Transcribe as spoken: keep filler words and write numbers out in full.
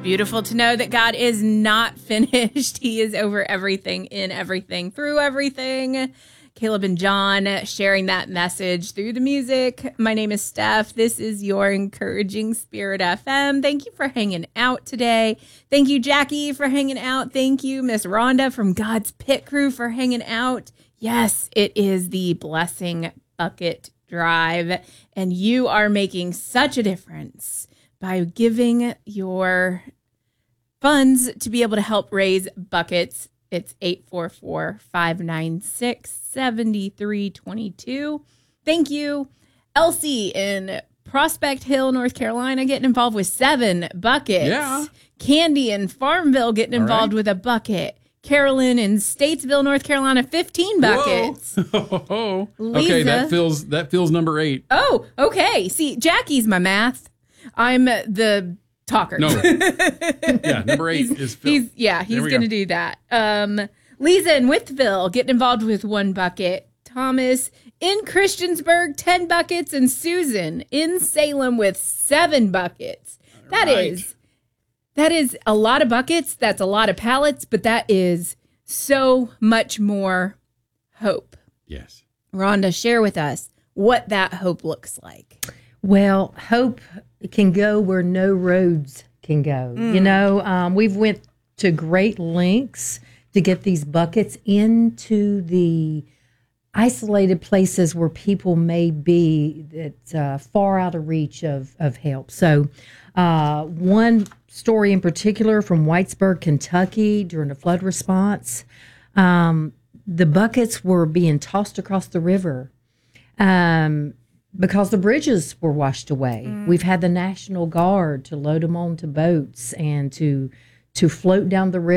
Beautiful to know that God is not finished. He is over everything, in everything, through everything. Caleb and John sharing that message through the music. My name is Steph. This is your Encouraging Spirit F M. Thank you for hanging out today. Thank you, Jackie, for hanging out. Thank you, Miss Rhonda from God's Pit Crew for hanging out. Yes, it is the Blessing Bucket Drive, and you are making such a difference by giving your funds to be able to help raise buckets. It's eight four four, five nine six, seven three two two. Thank you. Elsie in Prospect Hill, North Carolina, getting involved with seven buckets. Yeah. Candy in Farmville getting involved right. with a bucket. Carolyn in Statesville, North Carolina, fifteen buckets. Whoa. Lisa. Okay, that feels that feels number eight. Oh, okay. See, Jackie's my math. I'm the talker. No. Yeah, number eight he's, is Phil. He's, yeah, he's There we going to go. do that. Um, Lisa in Withville getting involved with one bucket. Thomas in Christiansburg, ten buckets. And Susan in Salem with seven buckets. That right. is, that is a lot of buckets. That's a lot of pallets, but that is so much more hope. Yes. Rhonda, share with us what that hope looks like. Well, hope can go where no roads can go. Mm. You know, um, we've went to great lengths to get these buckets into the isolated places where people may be that uh, far out of reach of, of help. So uh, one story in particular from Whitesburg, Kentucky, during a flood response, um, the buckets were being tossed across the river. Um Because the bridges were washed away. Mm. We've had the National Guard to load them onto boats and to to float down the river.